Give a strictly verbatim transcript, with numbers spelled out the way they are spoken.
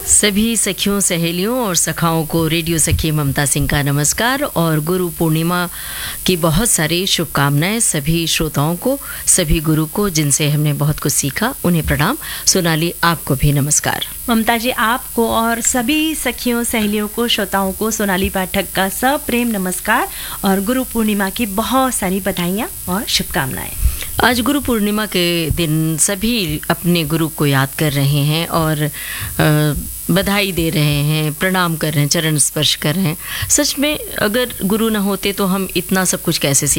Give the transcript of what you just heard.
सभी सखियों, सहेलियों और सखाओं को रेडियो सखी ममता सिंह का नमस्कार और गुरु पूर्णिमा की बहुत सारी शुभकामनाएं सभी श्रोताओं को, सभी गुरु को जिनसे हमने बहुत कुछ सीखा, उन्हें प्रणाम। सोनाली, आपको भी नमस्कार। ममता जी, आपको और सभी सखियों, सहेलियों को, श्रोताओं को सोनाली पाठक का सप्रेम नमस्कार और गुरु पूर्णिमा की बहुत सारी बधाइयाँ और शुभकामनाएं। आज गुरु पूर्णिमा के दिन सभी अपने गुरु को याद कर रहे हैं और बधाई दे रहे हैं, प्रणाम कर रहे हैं, चरण स्पर्श कर रहे हैं। सच में अगर गुरु न होते तो हम इतना सब कुछ कैसे सीख